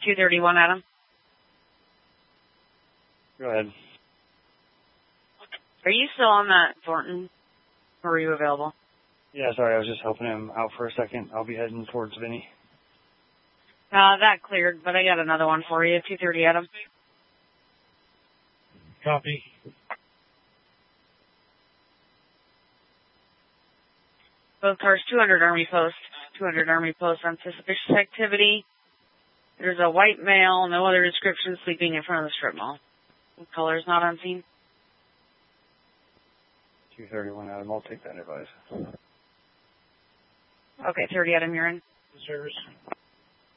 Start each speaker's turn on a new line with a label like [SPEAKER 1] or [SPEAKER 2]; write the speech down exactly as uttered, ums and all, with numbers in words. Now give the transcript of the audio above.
[SPEAKER 1] two thirty-one, Adam.
[SPEAKER 2] Go ahead.
[SPEAKER 1] Are you still on that Thornton? Or are you available?
[SPEAKER 2] Yeah, sorry, I was just helping him out for a second. I'll be heading towards Vinny.
[SPEAKER 1] Uh, that cleared, but I got another one for you. two thirty, Adam.
[SPEAKER 3] Copy.
[SPEAKER 1] Both cars, two hundred Army Post. two hundred Army Post on suspicious activity. There's a white male, no other description, sleeping in front of the strip mall. What color is not on scene?
[SPEAKER 2] two thirty-one, Adam. I'll take that advice.
[SPEAKER 1] Okay, thirty, Adam, you're in.
[SPEAKER 3] Service.